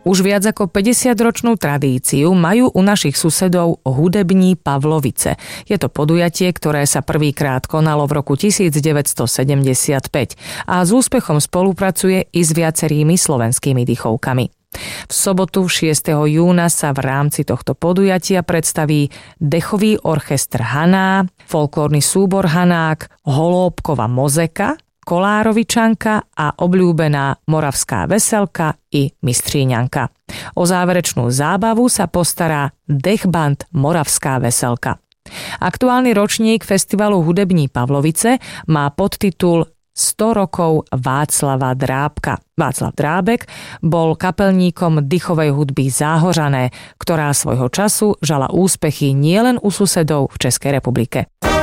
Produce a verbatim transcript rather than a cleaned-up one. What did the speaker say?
Už viac ako päťdesiatročnú tradíciu majú u našich susedov hudební Pavlovice. Je to podujatie, ktoré sa prvýkrát konalo v roku devätnásťsedemdesiatpäť a s úspechom spolupracuje i s viacerými slovenskými dychovkami. V sobotu šiesteho júna sa v rámci tohto podujatia predstaví dechový orchestr Haná, folklórny súbor Hanák, Holóbkova Mozeka, Kolárovičanka a obľúbená Moravská veselka i Mistříňanka. O záverečnú zábavu sa postará Dechband Moravská veselka. Aktuálny ročník festivalu Hudební Pavlovice má podtitul sto rokov Václava Drábka. Václav Drábek bol kapelníkom dychovej hudby Záhořané, ktorá svojho času žala úspechy nielen u susedov v Českej republike.